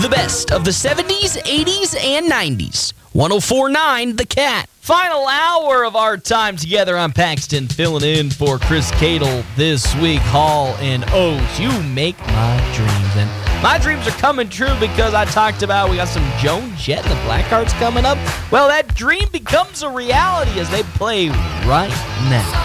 The best of the 70s, 80s, and 90s. 104.9 The Cat. Final hour of our time together. I'm Paxton, filling in for Chris Cadle this week. Hall and Oates, you make my dreams. And my dreams are coming true because I talked about we got some Joan Jett and the Blackhearts coming up. Well, that dream becomes a reality as they play right now.